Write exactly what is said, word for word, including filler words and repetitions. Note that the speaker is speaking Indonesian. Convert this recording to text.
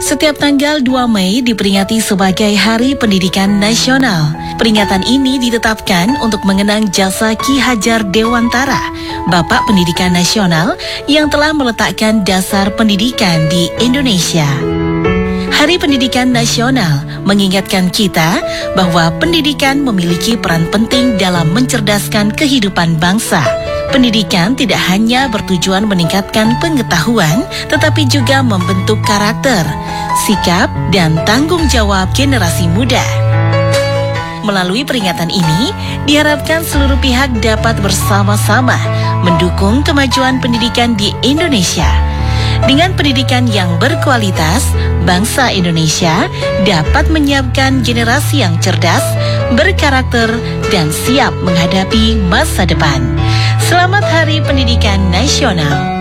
Setiap tanggal dua Mei diperingati sebagai Hari Pendidikan Nasional. Peringatan ini ditetapkan untuk mengenang jasa Ki Hajar Dewantara, Bapak Pendidikan Nasional yang telah meletakkan dasar pendidikan di Indonesia. Hari Pendidikan Nasional mengingatkan kita bahwa pendidikan memiliki peran penting dalam mencerdaskan kehidupan bangsa. Pendidikan tidak hanya bertujuan meningkatkan pengetahuan, tetapi juga membentuk karakter, sikap, dan tanggung jawab generasi muda. Melalui peringatan ini, diharapkan seluruh pihak dapat bersama-sama mendukung kemajuan pendidikan di Indonesia. Dengan pendidikan yang berkualitas, bangsa Indonesia dapat menyiapkan generasi yang cerdas, berkarakter, dan siap menghadapi masa depan. Selamat Hari Pendidikan Nasional.